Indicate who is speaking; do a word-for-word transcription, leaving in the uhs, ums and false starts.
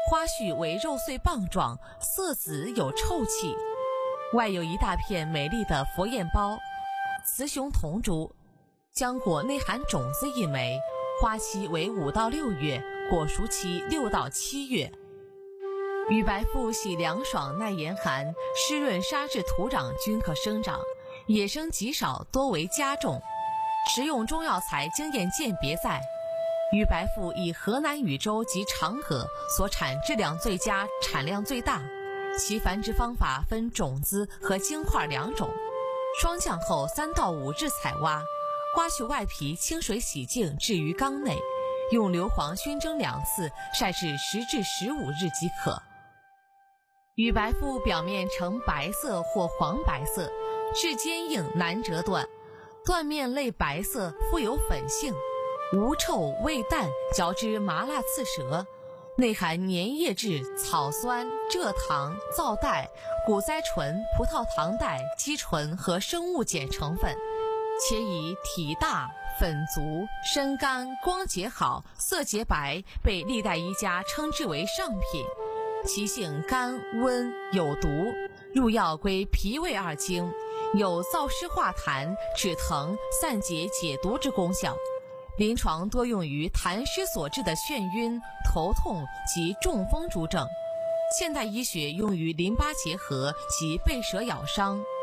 Speaker 1: 花序为肉穗棒状，色紫有臭气，外有一大片美丽的佛焰苞，雌雄同株，浆果内含种子一枚，花期为五到六月，果熟期六到七月。雨白附喜凉爽，耐严寒，湿润沙质土壤均可生长，野生极少，多为家种。食用中药材经验鉴别在，雨白附以河南禹州及长葛所产质量最佳，产量最大。其繁殖方法分种子和茎块两种，霜降后三到五日采挖，刮去外皮，清水洗净，置于缸内，用硫磺熏蒸两次，晒至十至十五日即可。雨白附表面呈白色或黄白色，质坚硬，难折断，断面类白色，富有粉性，无臭味淡，嚼之麻辣刺舌，内含粘液质、草酸、蔗糖、皂带、谷甾醇、葡萄糖带、肌醇和生物碱成分，且以体大、粉足、身干、光洁好、色洁白，被历代医家称之为上品。其性甘温有毒，入药归脾胃二经，有燥湿化痰、止疼、散结解毒之功效。临床多用于痰湿所致的眩晕、头痛及中风诸症。现代医学用于淋巴结核及被蛇咬伤、